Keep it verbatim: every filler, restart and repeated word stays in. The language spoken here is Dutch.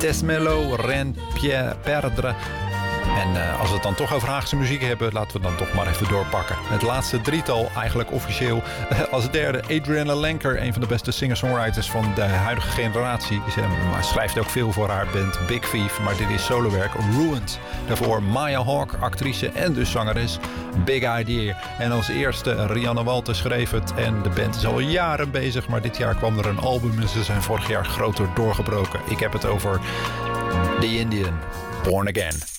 Desmelo, Ren Pierre Perdre. En uh, als we het dan toch over Haagse muziek hebben, laten we dan toch maar even doorpakken. Het laatste drietal, eigenlijk officieel. Uh, als derde Adriana Lenker, een van de beste singer-songwriters van de huidige generatie. Ze uh, schrijft ook veel voor haar band Big Thief, maar dit is solowerk Ruined. Daarvoor Maya Hawke, actrice en dus zangeres. Big Idea. En als eerste Rianne Walter schreef het en de band is al jaren bezig, maar dit jaar kwam er een album en ze zijn vorig jaar groter doorgebroken. Ik heb het over The Indian, Born Again.